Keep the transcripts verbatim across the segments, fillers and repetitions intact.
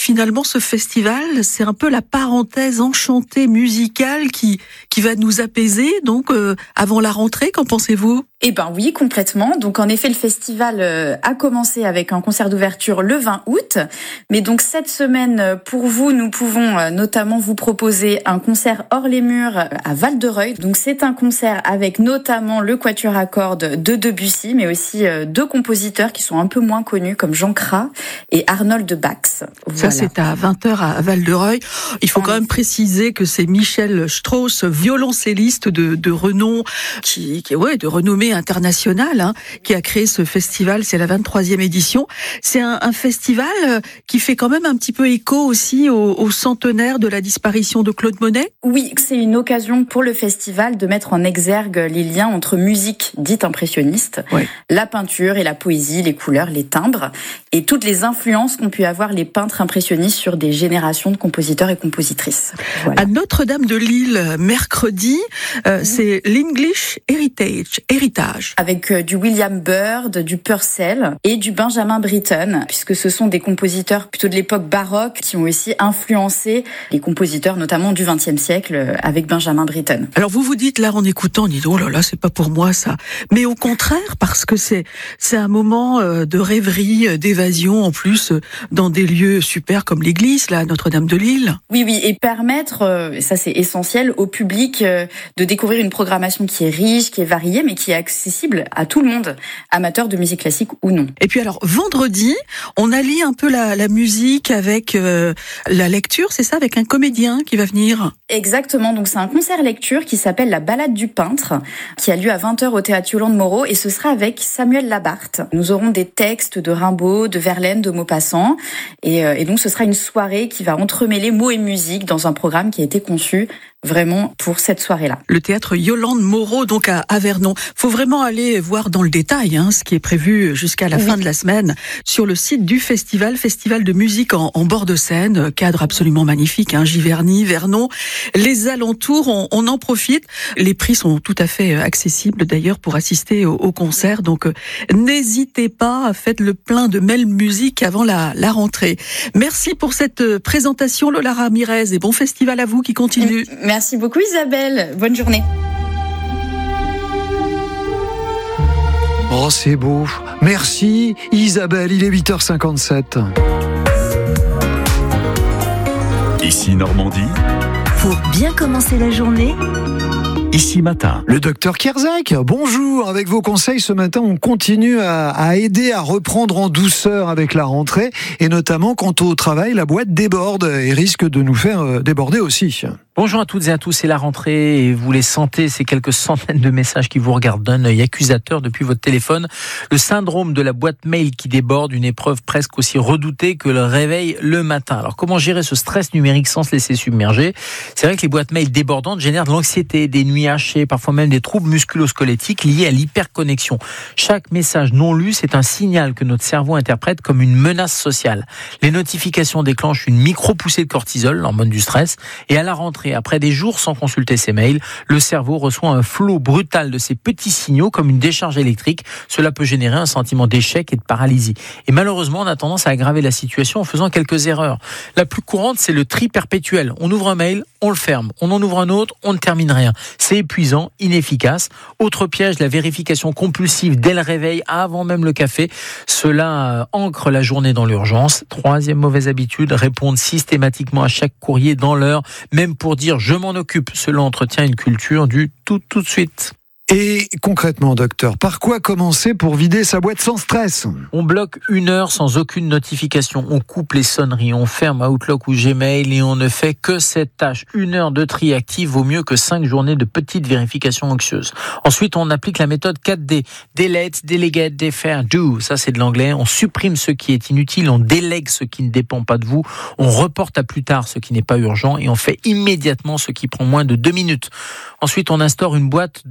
finalement, ce festival, c'est un peu la parenthèse enchantée musicale qui qui va nous apaiser. Donc, euh, avant la rentrée, qu'en pensez-vous ? Eh ben oui, complètement. Donc en effet, le festival a commencé avec un concert d'ouverture le vingt août. Mais donc cette semaine, pour vous, nous pouvons notamment vous proposer un concert hors les murs à Val-de-Reuil. Donc c'est un concert avec notamment le quatuor à cordes de Debussy, mais aussi deux compositeurs qui sont un peu moins connus comme Jean Cras et Arnold Bax. Ça, Voilà. c'est à vingt heures à Val-de-Reuil. Il faut quand même préciser que c'est Michel Strauss, violoncelliste de, de renom, qui, qui ouais, de renommée internationale, hein, qui a créé ce festival. C'est la vingt-troisième édition. C'est un, un festival qui fait quand même un petit peu écho aussi au, au centenaire de la disparition de Claude Monet. Oui, c'est une occasion pour le festival de mettre en exergue les liens entre musique dite impressionniste, ouais. la peinture et la poésie, les couleurs, les timbres, et toutes les influences qu'ont pu avoir les peintres impressionnistes sur des générations de compositeurs et compositrices. Voilà. À Notre-Dame-de-Lille, mercredi, euh, mmh. c'est l'English Heritage, héritage. Avec euh, du William Byrd, du Purcell et du Benjamin Britten, puisque ce sont des compositeurs plutôt de l'époque baroque qui ont aussi influencé les compositeurs, notamment du vingtième siècle, avec Benjamin Britten. Alors vous vous dites là en écoutant, dites oh là là, c'est pas pour moi ça. Mais au contraire, parce que c'est c'est un moment de rêverie, d'évasion en plus dans des lieux super comme l'église là, Notre-Dame-de-Lille. Oui oui, et permettre, ça c'est essentiel, au public de découvrir une programmation qui est riche, qui est variée, mais qui est accessible à tout le monde, amateur de musique classique ou non. Et puis alors vendredi, on allie un peu la, la musique avec euh, la lecture, c'est ça, avec un comédien qui va venir. Exactement, donc c'est un concert lecture qui s'appelle La Balade du peintre, qui a lieu à vingt heures au théâtre Yolande Moreau, et ce sera avec Samuel Labarthe. Nous aurons des textes de Rimbaud, de Verlaine, de Maupassant, et, euh, et donc ce sera une soirée qui va entremêler mots et musique dans un programme qui a été conçu vraiment pour cette soirée-là. Le théâtre Yolande Moreau, donc à, à Vernon. Faut vraiment aller voir dans le détail hein, ce qui est prévu jusqu'à la oui. fin de la semaine sur le site du festival, festival de musique en, en bord de Seine, cadre absolument magnifique, hein, Giverny, Vernon, les alentours, on, on en profite. Les prix sont tout à fait accessibles d'ailleurs pour assister au, au concert, donc euh, n'hésitez pas, faites le plein de belle musique avant la, la rentrée. Merci pour cette présentation Lola Ramirez et bon festival à vous qui continue. Merci beaucoup Isabelle, bonne journée. Oh c'est beau, merci Isabelle, il est huit heures cinquante-sept. Ici Normandie. Pour bien commencer la journée, Ici Matin. Le docteur Kierzek, bonjour. Avec vos conseils ce matin, on continue à, à aider à reprendre en douceur avec la rentrée, et notamment quant au travail, la boîte déborde et risque de nous faire déborder aussi. Bonjour à toutes et à tous, c'est la rentrée et vous les sentez, ces quelques centaines de messages qui vous regardent d'un œil accusateur depuis votre téléphone. Le syndrome de la boîte mail qui déborde, une épreuve presque aussi redoutée que le réveil le matin. Alors comment gérer ce stress numérique sans se laisser submerger ? C'est vrai que les boîtes mail débordantes génèrent de l'anxiété, des nuits hachées, parfois même des troubles musculo-squelettiques liés à l'hyperconnexion. Chaque message non lu, c'est un signal que notre cerveau interprète comme une menace sociale. Les notifications déclenchent une micro-poussée de cortisol, l'hormone du stress, et à la rentrée, après des jours sans consulter ses mails, le cerveau reçoit un flot brutal de ces petits signaux comme une décharge électrique. Cela peut générer un sentiment d'échec et de paralysie. Et malheureusement, on a tendance à aggraver la situation en faisant quelques erreurs. La plus courante, c'est le tri perpétuel. On ouvre un mail, on le ferme. On en ouvre un autre, on ne termine rien. C'est épuisant, inefficace. Autre piège, la vérification compulsive dès le réveil, avant même le café. Cela ancre la journée dans l'urgence. Troisième mauvaise habitude, répondre systématiquement à chaque courrier dans l'heure, même pour dire je m'en occupe. Cela entretient une culture du tout tout de suite. Et concrètement, docteur, par quoi commencer pour vider sa boîte sans stress ? On bloque une heure sans aucune notification. On coupe les sonneries, on ferme Outlook ou Gmail et on ne fait que cette tâche. Une heure de tri actif vaut mieux que cinq journées de petites vérifications anxieuses. Ensuite, on applique la méthode quatre D. Delete, delegate, defer, do. Ça, c'est de l'anglais. On supprime ce qui est inutile, on délègue ce qui ne dépend pas de vous, on reporte à plus tard ce qui n'est pas urgent et on fait immédiatement ce qui prend moins de deux minutes. Ensuite, on instaure une boîte de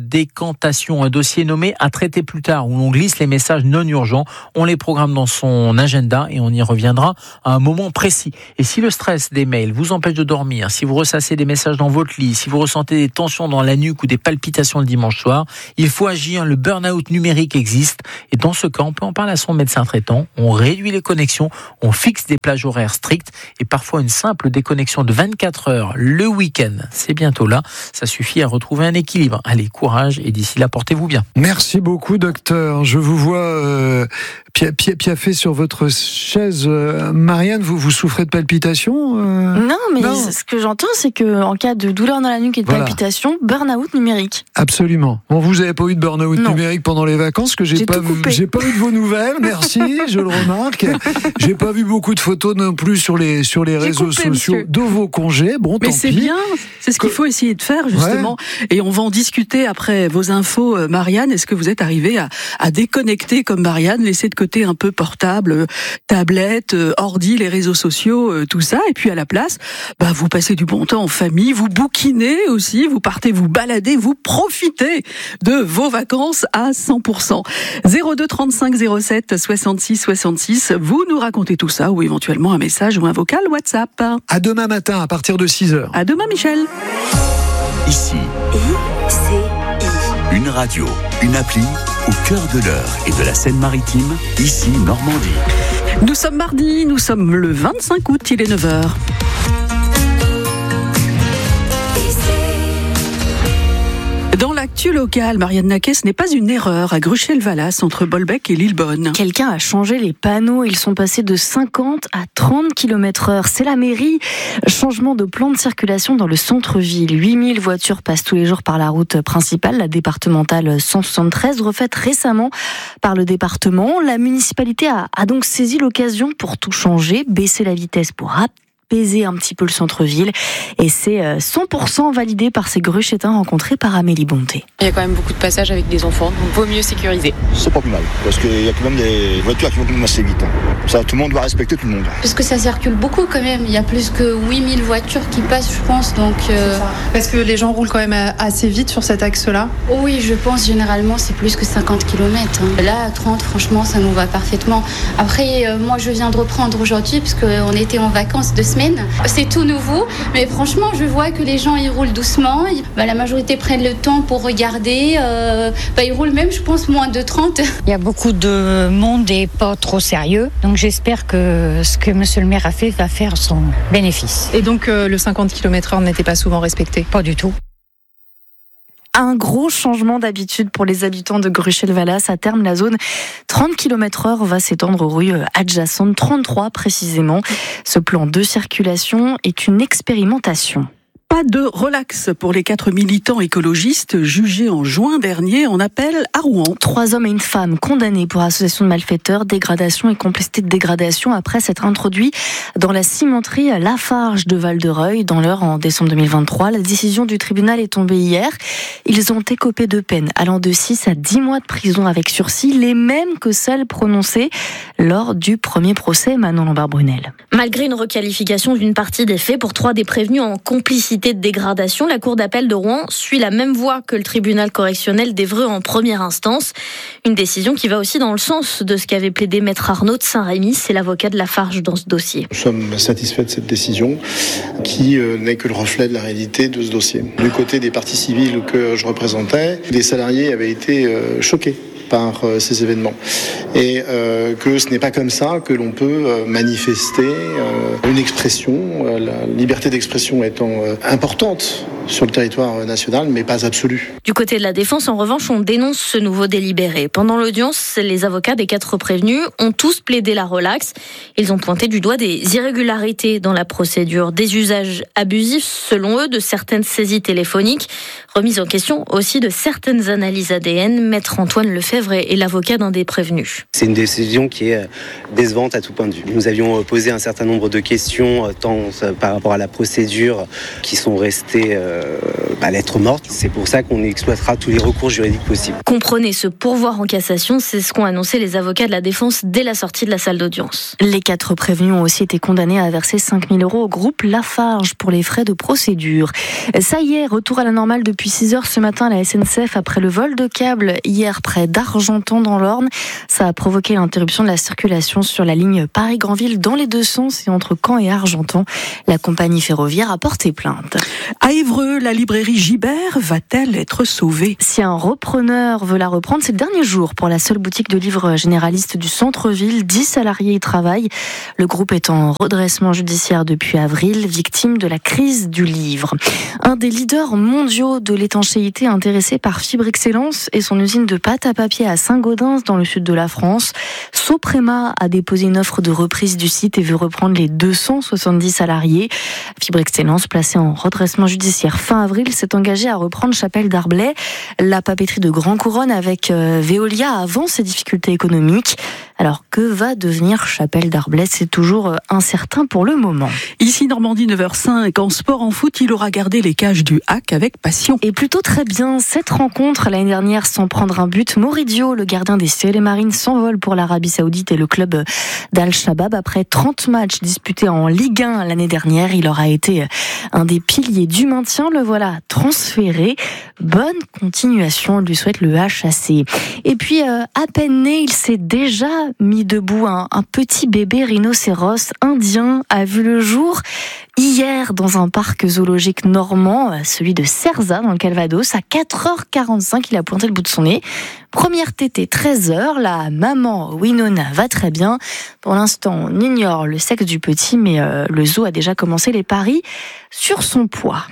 décantation, un dossier nommé à traiter plus tard où l'on glisse les messages non urgents, on les programme dans son agenda et on y reviendra à un moment précis. Et si le stress des mails vous empêche de dormir, si vous ressassez des messages dans votre lit, si vous ressentez des tensions dans la nuque ou des palpitations le dimanche soir, il faut agir. Le burn-out numérique existe et dans ce cas, on peut en parler à son médecin traitant. On réduit les connexions, on fixe des plages horaires strictes et parfois une simple déconnexion de vingt-quatre heures le week-end. C'est bientôt là. Ça suffit à retrouver un équilibre. Allez, courage et d'ici là, portez-vous bien. Merci beaucoup, docteur. Je vous vois euh, pia- pia- piaffer sur votre chaise. Euh, Marianne, vous, vous souffrez de palpitations euh... Non, mais non. ce que j'entends, c'est que en cas de douleur dans la nuque et de Voilà. palpitation, burn-out numérique. Absolument. Bon, vous n'avez pas eu de burn-out Non. numérique pendant les vacances, que j'ai, J'ai pas tout vu, coupé. j'ai pas eu de vos nouvelles. Merci, je le remarque. J'ai pas vu beaucoup de photos non plus sur les sur les J'ai réseaux coupé, sociaux monsieur. de vos congés. Bon, Mais tant c'est pis. bien, c'est ce qu'il faut essayer de faire justement. Et on va en discuter après vos infos, euh, Marianne. Est-ce que vous êtes arrivée à, à déconnecter comme Marianne, laisser de côté un peu portable, euh, tablette, euh, ordi, les réseaux sociaux, euh, tout ça, et puis à la place, bah vous passez du bon temps en famille, vous bouquinez aussi, vous partez vous balader, vous profitez de vos vacances à cent pour cent. zéro deux trente-cinq zéro sept soixante-six soixante-six, vous nous racontez tout ça ou éventuellement un message ou un vocal WhatsApp. À demain matin à partir de six heures. À demain, Michel. Ici, I C I. une radio, une appli au cœur de l'Eure et de la Seine-Maritime, ici Normandie. Nous sommes mardi, nous sommes le vingt-cinq août, il est neuf heures. Dans l'actu locale, Marianne Naquet, ce n'est pas une erreur à Gruchel-Vallas, entre Bolbec et Lillebonne. Quelqu'un a changé les panneaux, ils sont passés de cinquante à trente kilomètres heure. C'est la mairie. Changement de plan de circulation dans le centre-ville. huit mille voitures passent tous les jours par la route principale, la départementale cent soixante-treize, refaite récemment par le département. La municipalité a, a donc saisi l'occasion pour tout changer, baisser la vitesse pour apaiser un petit peu le centre-ville. Et c'est cent pour cent validé par ces gruchetins rencontrés par Amélie Bonté. Il y a quand même beaucoup de passages avec des enfants, donc vaut mieux sécuriser. C'est pas plus mal, parce qu'il y a quand même des voitures qui vont quand même assez vite. Ça, tout le monde doit respecter tout le monde. Parce que ça circule beaucoup quand même, il y a plus que huit mille voitures qui passent, je pense, donc... Euh... Parce que les gens roulent quand même assez vite sur cet axe-là. Oui, je pense généralement c'est plus que cinquante kilomètres. Hein. Là, à trente, franchement, ça nous va parfaitement. Après, euh, moi, je viens de reprendre aujourd'hui, parce qu'on était en vacances deux semaines. C'est tout nouveau, mais franchement, je vois que les gens, ils roulent doucement. Bah, la majorité prennent le temps pour regarder. Euh, bah, ils roulent même, je pense, moins de trente. Il y a beaucoup de monde et pas trop sérieux. Donc j'espère que ce que monsieur le maire a fait va faire son bénéfice. Et donc euh, le cinquante kilomètres heure n'était pas souvent respecté? Pas du tout. Un gros changement d'habitude pour les habitants de Gruchel-Vallas. À terme, la zone trente kilomètres heure va s'étendre aux rues adjacentes, trente-trois précisément. Ce plan de circulation est une expérimentation. Pas de relax pour les quatre militants écologistes jugés en juin dernier en appel à Rouen. Trois hommes et une femme condamnés pour association de malfaiteurs, dégradation et complicité de dégradation après s'être introduits dans la cimenterie Lafarge de Val-de-Reuil dans l'Eure en décembre deux mille vingt-trois. La décision du tribunal est tombée hier. Ils ont écopé de peines allant de six à dix mois de prison avec sursis, les mêmes que celles prononcées lors du premier procès. Manon Lombard-Brunel. Malgré une requalification d'une partie des faits pour trois des prévenus en complicité de dégradation, la Cour d'appel de Rouen suit la même voie que le tribunal correctionnel d'Évreux en première instance. Une décision qui va aussi dans le sens de ce qu'avait plaidé maître Arnaud de Saint-Rémy, c'est l'avocat de Lafarge dans ce dossier. Nous sommes satisfaits de cette décision qui euh, n'est que le reflet de la réalité de ce dossier. Du côté des parties civiles que je représentais, les salariés avaient été euh, choqués par euh, ces événements et euh, que ce n'est pas comme ça que l'on peut euh, manifester euh, une expression, euh, la liberté d'expression étant euh, importante sur le territoire national, mais pas absolue. Du côté de la défense, en revanche, on dénonce ce nouveau délibéré. Pendant l'audience, les avocats des quatre prévenus ont tous plaidé la relaxe. Ils ont pointé du doigt des irrégularités dans la procédure, des usages abusifs, selon eux, de certaines saisies téléphoniques, remise en question aussi de certaines analyses A D N. Maître Antoine Lefebvre Lefebvre est l'avocat d'un des prévenus. C'est une décision qui est décevante à tout point de vue. Nous avions posé un certain nombre de questions, tant par rapport à la procédure, qui sont restées euh, à lettre morte. C'est pour ça qu'on exploitera tous les recours juridiques possibles. Comprenez, ce pourvoi en cassation, c'est ce qu'ont annoncé les avocats de la défense dès la sortie de la salle d'audience. Les quatre prévenus ont aussi été condamnés à verser cinq mille euros au groupe Lafarge pour les frais de procédure. Ça y est, retour à la normale depuis six heures ce matin à la S N C F après le vol de câble hier près d'Argentan dans l'Orne. Ça a provoqué l'interruption de la circulation sur la ligne Paris-Granville dans les deux sens et entre Caen et Argentan. La compagnie ferroviaire a porté plainte. À Évreux, la librairie Gibert va-t-elle être sauvée ? Si un repreneur veut la reprendre, c'est le dernier jour pour la seule boutique de livres généralistes du centre-ville. dix salariés y travaillent. Le groupe est en redressement judiciaire depuis avril, victime de la crise du livre. Un des leaders mondiaux de l'étanchéité intéressé par Fibre Excellence et son usine de pâte à papier à Saint-Gaudens dans le sud de la France. Soprema a déposé une offre de reprise du site et veut reprendre les deux cent soixante-dix salariés. Fibre Excellence, placée en redressement judiciaire fin avril, s'est engagée à reprendre Chapelle d'Arblay, la papeterie de Grand Couronne avec Veolia avant ses difficultés économiques. Alors que va devenir Chapelle d'Arblay ? C'est toujours incertain pour le moment. Ici Normandie, neuf heures cinq, en sport, en foot, il aura gardé les cages du H A C avec passion. Et plutôt très bien, cette rencontre l'année dernière sans prendre un but. Moridio, le gardien des Sierra Marines, s'envole pour l'Arabie Saoudite et le club d'Al-Shabaab. Après trente matchs disputés en Ligue un l'année dernière, il aura été un des piliers du maintien. Le voilà transféré. Bonne continuation, lui souhaite le H A C. Et puis, euh, à peine né, il s'est déjà mis debout. Un, un petit bébé rhinocéros indien a vu le jour hier dans un parc zoologique normand, celui de Cerzat dans le Calvados. À quatre heures quarante-cinq, il a pointé le bout de son nez. Première tétée, treize heures. La maman Winona va très bien. Pour l'instant, on ignore le sexe du petit, mais euh, le zoo a déjà commencé les paris sur son poids.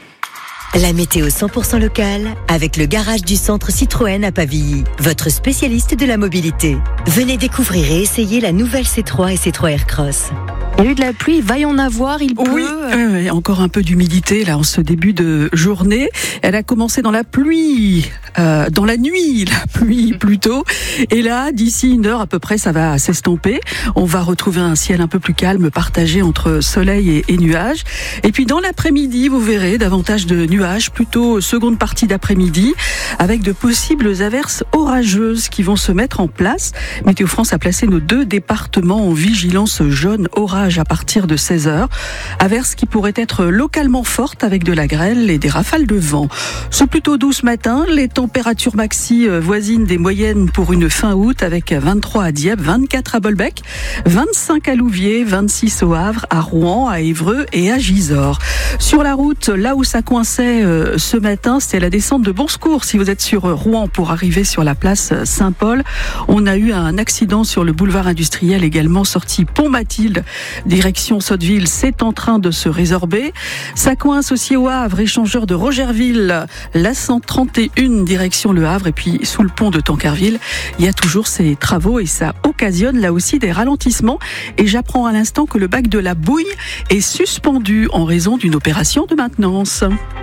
La météo cent pour cent locale avec le garage du centre Citroën à Pavilly, votre spécialiste de la mobilité. Venez découvrir et essayer la nouvelle C trois et C trois Aircross. Il y a eu de la pluie, il va y en avoir, il pleut. Oui, euh, encore un peu d'humidité là en ce début de journée. Elle a commencé dans la pluie, euh, dans la nuit, la pluie plutôt. Et là, d'ici une heure à peu près, ça va s'estomper. On va retrouver un ciel un peu plus calme, partagé entre soleil et, et nuages. Et puis dans l'après-midi, vous verrez davantage de nuages, plutôt seconde partie d'après-midi, avec de possibles averses orageuses qui vont se mettre en place. Météo France a placé nos deux départements en vigilance jaune orage à partir de seize heures. Averses qui pourraient être localement fortes avec de la grêle et des rafales de vent. C'est plutôt doux ce matin. Les températures maxi voisinent des moyennes pour une fin août avec vingt-trois à Dieppe, vingt-quatre à Bolbec, vingt-cinq à Louviers, vingt-six au Havre, à Rouen, à Évreux et à Gisors. Sur la route, là où ça coinçait euh, ce matin, c'était la descente de Bon Secours. Si vous êtes sur Rouen pour arriver sur la place Saint-Paul, on a eu un accident sur le boulevard industriel également, sortie Pont-Mathilde. Direction Sotteville, c'est en train de se résorber. Ça coince aussi au Havre, échangeur de Rogerville, la cent trente et un direction Le Havre, et puis sous le pont de Tancarville, il y a toujours ces travaux et ça occasionne là aussi des ralentissements. Et j'apprends à l'instant que le bac de la Bouille est suspendu en raison d'une opération de maintenance.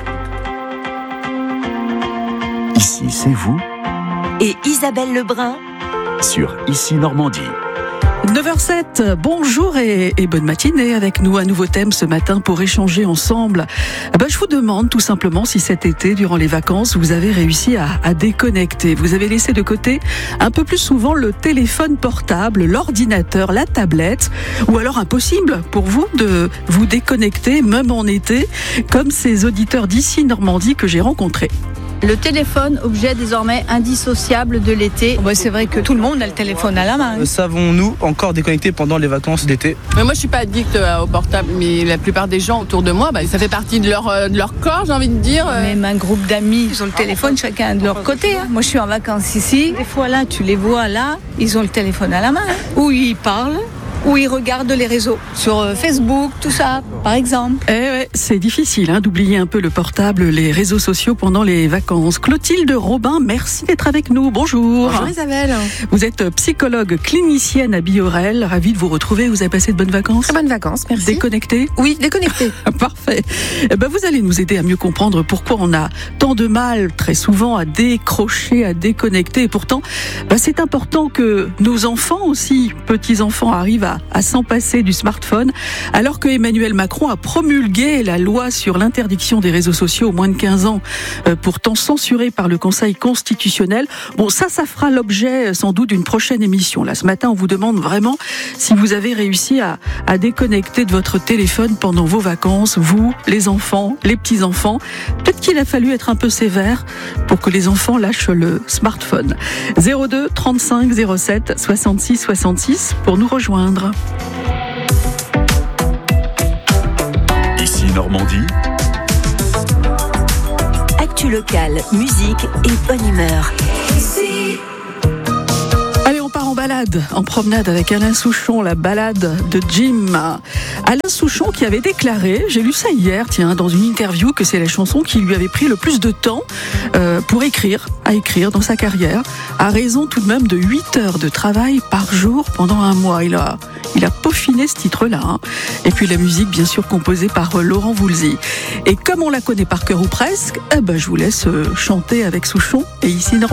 Ici, c'est vous. Et Isabelle Lebrun Sur Ici Normandie. neuf heures sept, bonjour et, et bonne matinée avec nous. Un nouveau thème ce matin pour échanger ensemble. Ben, je vous demande tout simplement si cet été, durant les vacances, vous avez réussi à, à déconnecter. Vous avez laissé de côté un peu plus souvent le téléphone portable, l'ordinateur, la tablette, ou alors impossible pour vous de vous déconnecter, même en été, comme ces auditeurs d'ici Normandie que j'ai rencontrés. Le téléphone, objet désormais indissociable de l'été. Bah, c'est vrai que tout le monde a le téléphone à la main. Euh, Savons-nous encore déconnecter pendant les vacances d'été ? Mais moi, je suis pas addict au portable, mais la plupart des gens autour de moi, bah, ça fait partie de leur, de leur corps, j'ai envie de dire. Même un groupe d'amis, ils ont le téléphone chacun de leur côté. Hein. Moi, je suis en vacances ici. Des fois, là, tu les vois là, ils ont le téléphone à la main. Hein. Ou ils parlent, où ils regardent les réseaux, sur euh, Facebook, tout ça, par exemple. Eh ouais, c'est difficile hein, d'oublier un peu le portable, les réseaux sociaux pendant les vacances. Clotilde Robin, merci d'être avec nous. Bonjour. Bonjour Isabelle. Vous êtes psychologue clinicienne à Biorel. Ravie de vous retrouver. Vous avez passé de bonnes vacances? Très bonnes vacances, merci. Déconnecté? Oui, déconnecté. Parfait. Eh ben, vous allez nous aider à mieux comprendre pourquoi on a tant de mal, très souvent, à décrocher, à déconnecter. Et pourtant, ben, c'est important que nos enfants aussi, petits-enfants, arrivent à, à s'en passer du smartphone. Alors que Emmanuel Macron a promulgué la loi sur l'interdiction des réseaux sociaux aux moins de quinze ans, euh, pourtant censurée par le Conseil constitutionnel. Bon, ça, ça fera l'objet sans doute d'une prochaine émission. Là, ce matin, on vous demande vraiment si vous avez réussi à, à déconnecter de votre téléphone pendant vos vacances, vous, les enfants, les petits-enfants. Peut-être qu'il a fallu être un peu sévère pour que les enfants lâchent le smartphone. zéro deux trente-cinq zéro sept soixante-six soixante-six pour nous rejoindre. Ici Normandie. Actu locale, musique et bonne humeur. Allez, on part en balade, en promenade avec Alain Souchon, la balade de Jim. Alain Souchon qui avait déclaré, j'ai lu ça hier, tiens, dans une interview, que c'est la chanson qui lui avait pris le plus de temps euh, pour écrire, à écrire dans sa carrière, à raison tout de même de huit heures de travail par jour pendant un mois. Il a, il a peaufiné ce titre-là. Hein. Et puis la musique, bien sûr, composée par Laurent Voulzy. Et comme on la connaît par cœur ou presque, eh ben, je vous laisse chanter avec Souchon. Et ici, Normandie.